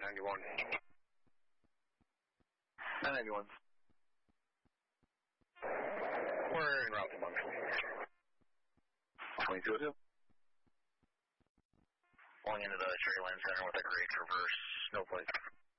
991. 991. We're en route to Bunker. 2202. Pulling into the Cherryland Center with a great reverse, no place.